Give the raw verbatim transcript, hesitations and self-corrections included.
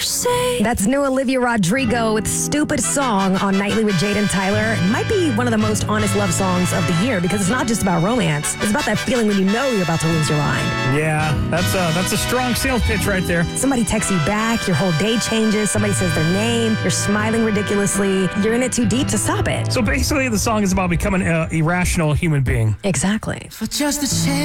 say. That's new Olivia Rodrigo with Stupid Song on Nightly with Jade and Tyler. It might be one of the most honest love songs of the year because it's not just about romance. It's about that feeling when you know you're about to lose your mind. Yeah, that's a, that's a strong sales pitch right there. Somebody texts you back, your whole day changes, somebody says their name, you're smiling ridiculously, you're in it too deep to stop it. So basically, the song is about becoming an irrational human being. Exactly. For just a chance.